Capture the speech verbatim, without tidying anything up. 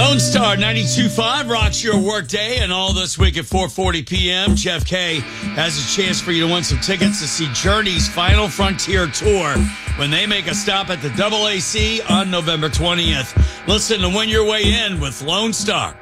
Lone Star ninety-two point five rocks your workday, and all this week at four forty p.m., Jeff K has a chance for you to win some tickets to see Journey's Final Frontier Tour when they make a stop at the double A C on November twentieth. Listen to Win Your Way In with Lone Star.